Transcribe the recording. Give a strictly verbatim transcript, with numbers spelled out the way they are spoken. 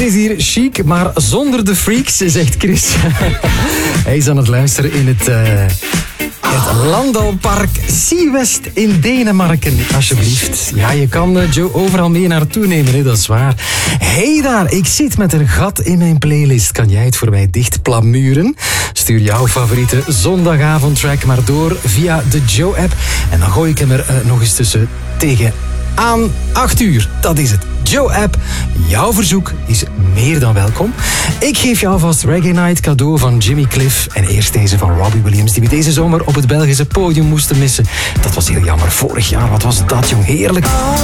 is hier chic, maar zonder de freaks, zegt Chris. Hij is aan het luisteren in het, uh, het Landalpark Seawest in Denemarken, alsjeblieft. Ja, je kan uh, Joe overal mee naartoe nemen, hè, dat is waar. Hey daar, ik zit met een gat in mijn playlist. Kan jij het voor mij dichtplamuren? Stuur jouw favoriete zondagavondtrack maar door via de Joe-app. En dan gooi ik hem er uh, nog eens tussen tegen aan acht uur. Dat is het. Joe-app, jouw verzoek is meer dan welkom. Ik geef jou vast Reggae Night cadeau van Jimmy Cliff. En eerst deze van Robbie Williams, die we deze zomer op het Belgische podium moesten missen. Dat was heel jammer. Vorig jaar, wat was dat, jong? Heerlijk.